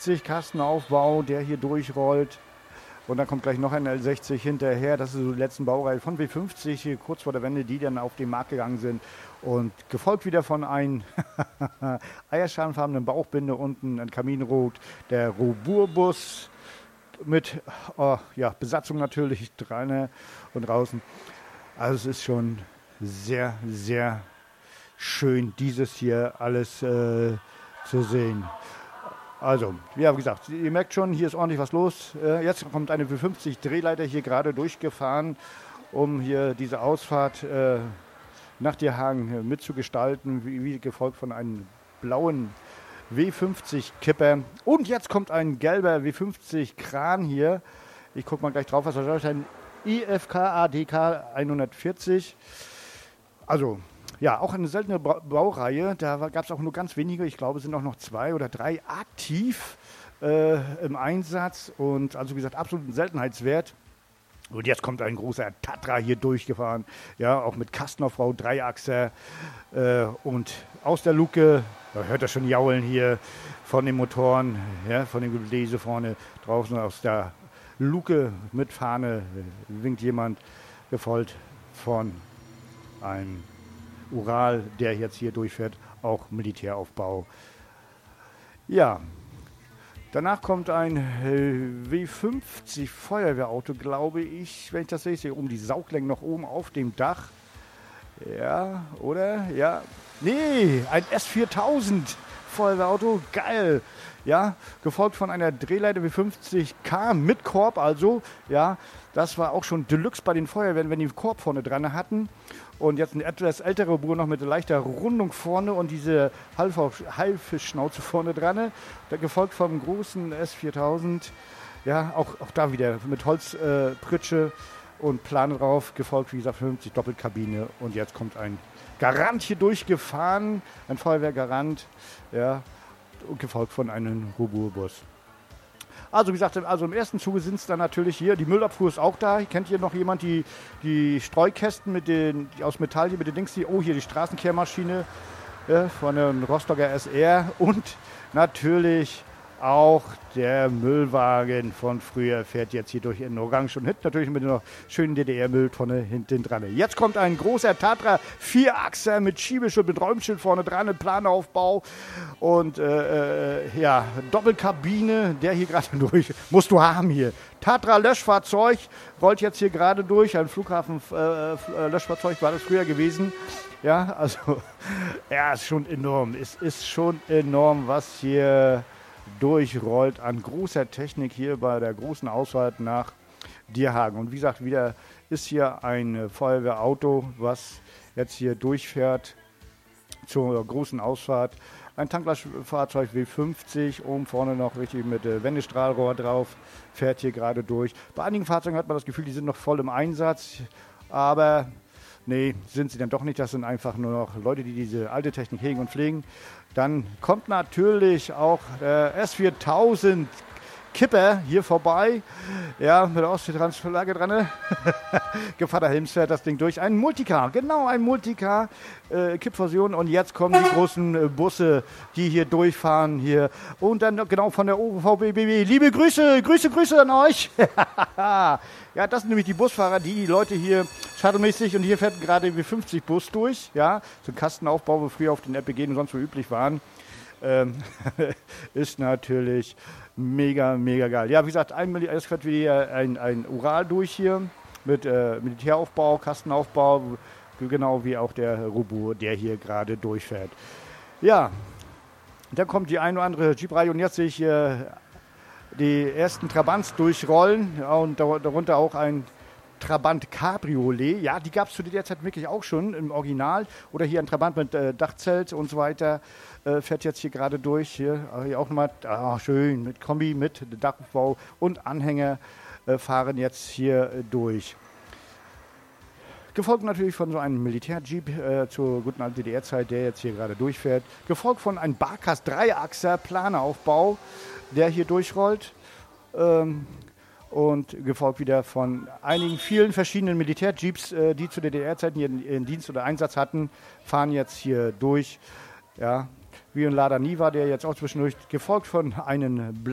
L60 Kastenaufbau, der hier durchrollt. Und dann kommt gleich noch ein L60 hinterher. Das ist so die letzten Baureihe von W50, hier kurz vor der Wende, die dann auf den Markt gegangen sind. Und gefolgt wieder von einem eierschalenfarbenen Bauchbinde, unten ein Kaminrot, der Roburbus mit Besatzung natürlich drinnen und draußen. Also es ist schon sehr, sehr schön, dieses hier alles zu sehen. Also, wie gesagt, ihr merkt schon, hier ist ordentlich was los. Jetzt kommt eine W50 Drehleiter hier gerade durchgefahren, um hier diese Ausfahrt nach Dierhagen mitzugestalten, wie gefolgt von einem blauen W50 Kipper. Und jetzt kommt ein gelber W50 Kran hier. Ich gucke mal gleich drauf, was das ist. Ein IFK ADK 140. Also, ja, auch eine seltene Baureihe. Da gab es auch nur ganz wenige. Ich glaube, es sind auch noch 2 oder 3 aktiv im Einsatz. Und also, wie gesagt, absolut ein Seltenheitswert. Und jetzt kommt ein großer Tatra hier durchgefahren. Ja, auch mit Kastenaufbau, Dreiachser. Und aus der Luke, da hört ihr schon jaulen hier von den Motoren, ja, von dem Gebläse vorne draußen aus der Luke mit Fahne winkt jemand, gefolgt von einem Ural, der jetzt hier durchfährt, auch Militäraufbau. Ja, danach kommt ein W50 Feuerwehrauto, glaube ich, wenn ich das sehe, um die Sauglänge noch oben auf dem Dach. Ja, oder? Ja. Nee, ein S4000 Feuerwehrauto, geil. Ja, gefolgt von einer Drehleiter W50K mit Korb, also, ja, das war auch schon Deluxe bei den Feuerwehren, wenn die Korb vorne dran hatten. Und jetzt eine etwas ältere Buhr noch mit leichter Rundung vorne und diese Haifischschnauze vorne dran. Gefolgt vom großen S4000. Ja, auch da wieder mit Holzpritsche und Plane drauf. Gefolgt, wie gesagt, 50 Doppelkabine. Und jetzt kommt ein Garant hier durchgefahren. Ein Feuerwehrgarant. Ja, und gefolgt von einem Roburbus. Also wie gesagt, also im ersten Zuge sind es dann natürlich hier, die Müllabfuhr ist auch da. Kennt hier noch jemand die Streukästen die aus Metall, hier mit den Dings, hier die Straßenkehrmaschine von dem Rostocker SR und natürlich auch der Müllwagen von früher fährt jetzt hier durch in Orange und hinten natürlich mit einer schönen DDR-Mülltonne hinten dran. Jetzt kommt ein großer Tatra, 4-Achser mit Schiebeschild, mit Räumschild vorne dran, Planaufbau und Doppelkabine, der hier gerade durch, musst du haben hier. Tatra Löschfahrzeug rollt jetzt hier gerade durch, ein Flughafen-Löschfahrzeug war das früher gewesen. Ja, also, ja, ist schon enorm. Es ist schon enorm, was hier durchrollt an großer Technik hier bei der großen Ausfahrt nach Dierhagen. Und wie gesagt, wieder ist hier ein Feuerwehrauto, was jetzt hier durchfährt zur großen Ausfahrt. Ein Tanklastfahrzeug W50, oben vorne noch richtig mit Wendestrahlrohr drauf, fährt hier gerade durch. Bei einigen Fahrzeugen hat man das Gefühl, die sind noch voll im Einsatz, aber nee, sind sie dann doch nicht. Das sind einfach nur noch Leute, die diese alte Technik hegen und pflegen. Dann kommt natürlich auch der S4000 Kipper hier vorbei. Ja, mit der Ostseetransferlage dran. Gevatter Helms fährt das Ding durch. Ein Multicar, genau, ein Multicar. Kippversion. Und jetzt kommen die großen Busse, die hier durchfahren. Hier. Und dann genau von der OVBB. Liebe Grüße an euch. Ja, das sind nämlich die Busfahrer, die Leute hier shuttle-mäßig, und hier fährt gerade W50-Bus durch, ja, so ein Kastenaufbau, wo früher auf den LPG und sonst so üblich waren, ist natürlich mega, mega geil. Ja, wie gesagt, es fährt wieder ein Ural durch hier mit Militäraufbau, Kastenaufbau, genau wie auch der Robur, der hier gerade durchfährt. Ja, dann kommt die ein oder andere Jeep-Reihe und jetzt sehe ich die ersten Trabants durchrollen und darunter auch ein Trabant Cabriolet. Ja, die gab es zu der Zeit wirklich auch schon im Original. Oder hier ein Trabant mit Dachzelt und so weiter. Fährt jetzt hier gerade durch. Hier auch nochmal schön mit Kombi, mit Dachaufbau und Anhänger fahren jetzt hier durch. Gefolgt natürlich von so einem Militärjeep zur guten alten DDR-Zeit, der jetzt hier gerade durchfährt. Gefolgt von einem Barkas 3-Achser Planeraufbau, der hier durchrollt. Und gefolgt wieder von vielen verschiedenen Militärjeeps, die zu DDR-Zeiten ihren Dienst oder Einsatz hatten, fahren jetzt hier durch. Ja, wie ein Lada Niva, der jetzt auch zwischendurch, gefolgt von einem